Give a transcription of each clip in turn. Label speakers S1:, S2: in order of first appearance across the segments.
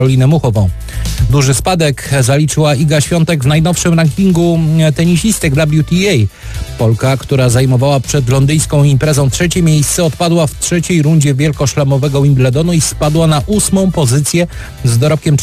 S1: Karolinę Muchową. Duży spadek zaliczyła Iga Świątek w najnowszym rankingu tenisistek WTA. Polka, która zajmowała przed londyńską imprezą 3. miejsce, odpadła w 3. rundzie wielkoszlemowego Wimbledonu i spadła na 8. pozycję z dorobkiem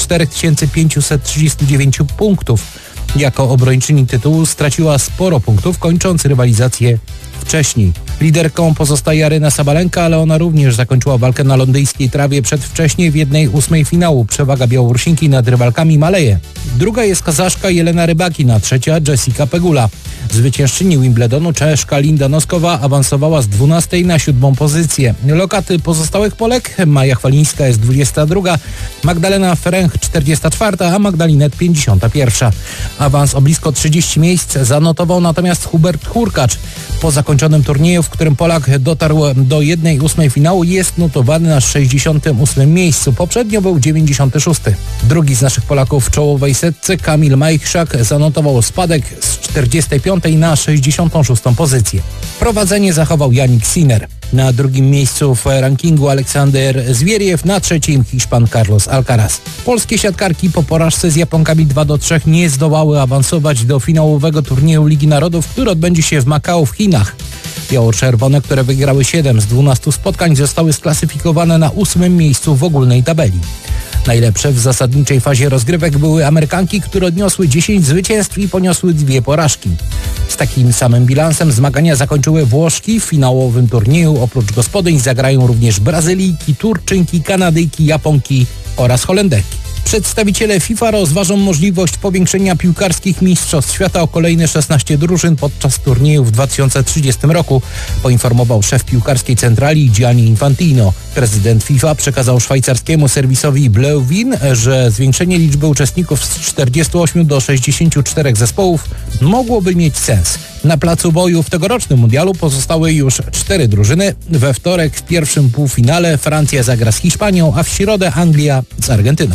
S1: 4539 punktów. Jako obrończyni tytułu straciła sporo punktów, kończąc rywalizację wcześniej. Liderką pozostaje Aryna Sabalenka, ale ona również zakończyła walkę na londyńskiej trawie przedwcześnie w 1/8 finału. Przewaga Białorusinki nad rywalkami maleje. Druga jest Kazaszka Jelena Rybakina, trzecia Jessica Pegula. Zwyciężczyni Wimbledonu Czeszka Linda Noskowa awansowała z 12. na 7. pozycję. Lokaty pozostałych Polek: Maja Chwalińska jest 22, Magdalena Ferenc 44, a Magdalinet 51. Awans o blisko 30 miejsc zanotował natomiast Hubert Hurkacz. Po zakończonym turnieju, w którym Polak dotarł do 1/8 finału, jest notowany na 68. miejscu. Poprzednio był 96. Drugi z naszych Polaków w czołowej setce, Kamil Majchrzak, zanotował spadek z 45. na 66. pozycję. Prowadzenie zachował Jannik Sinner. Na drugim miejscu w rankingu Aleksander Zwieriew, na trzecim Hiszpan Carlos Alcaraz. Polskie siatkarki po porażce z Japonkami 2-3 nie zdołały awansować do finałowego turnieju Ligi Narodów, który odbędzie się w Makao w Chinach. Biało-czerwone, które wygrały 7 z 12 spotkań, zostały sklasyfikowane na 8. miejscu w ogólnej tabeli. Najlepsze w zasadniczej fazie rozgrywek były Amerykanki, które odniosły 10 zwycięstw i poniosły 2 porażki. Z takim samym bilansem zmagania zakończyły Włoszki. W finałowym turnieju oprócz gospodyń zagrają również Brazylijki, Turczynki, Kanadyjki, Japonki oraz Holenderki. Przedstawiciele FIFA rozważą możliwość powiększenia piłkarskich mistrzostw świata o kolejne 16 drużyn podczas turnieju w 2030 roku, poinformował szef piłkarskiej centrali Gianni Infantino. Prezydent FIFA przekazał szwajcarskiemu serwisowi Bleuvin, że zwiększenie liczby uczestników z 48 do 64 zespołów mogłoby mieć sens. Na placu boju w tegorocznym mundialu pozostały już 4 drużyny. We wtorek w pierwszym półfinale Francja zagra z Hiszpanią, a w środę Anglia z Argentyną.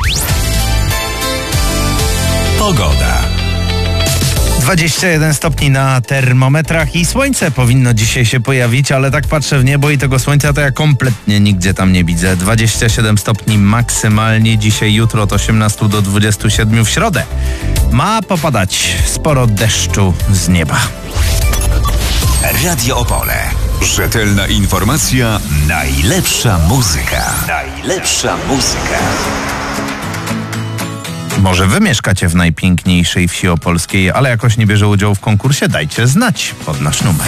S2: Pogoda. 21 stopni na termometrach i słońce powinno dzisiaj się pojawić, ale tak patrzę w niebo i tego słońca to ja kompletnie nigdzie tam nie widzę. 27 stopni maksymalnie dzisiaj, jutro od 18 do 27 w środę. Ma popadać sporo deszczu z nieba.
S3: Radio Opole. Rzetelna informacja, najlepsza muzyka. Najlepsza muzyka.
S2: Może wy mieszkacie w najpiękniejszej wsi opolskiej, ale jakoś nie bierze udziału w konkursie? Dajcie znać pod nasz numer.